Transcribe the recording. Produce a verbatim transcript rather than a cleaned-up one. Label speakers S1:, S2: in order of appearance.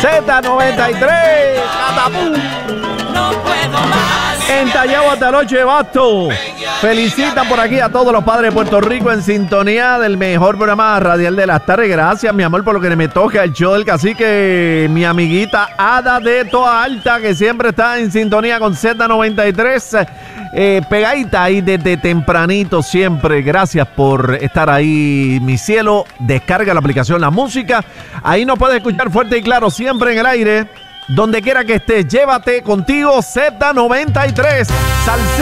S1: Z noventa y tres. ¡Catapum!
S2: No puedo más.
S1: Entallado hasta el ocho de Basto. Felicitan por aquí a todos los padres de Puerto Rico en sintonía del mejor programa radial de las tardes. Gracias, mi amor, por lo que me toca el show del cacique. Mi amiguita Ada de Toa Alta, que siempre está en sintonía con Z noventa y tres. Eh, pegadita ahí desde tempranito siempre. Gracias por estar ahí, mi cielo. Descarga la aplicación La Música. Ahí nos puedes escuchar fuerte y claro, siempre en el aire. Donde quiera que estés, llévate contigo Z noventa y tres. Salsita.